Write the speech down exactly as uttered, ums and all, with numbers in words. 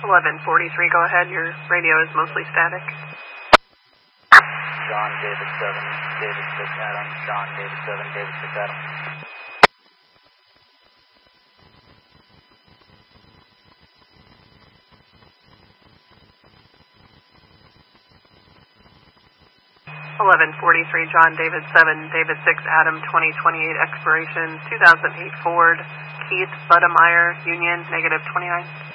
eleven forty-three, go ahead. Your radio is mostly static. John, David seven, David six, Adam. John, David seven, David six, Adam. eleven forty-three, John, David seven, David six, Adam, twenty twenty-eight, expiration two thousand eight Ford, Keith Budemeyer, Union, negative twenty-nine.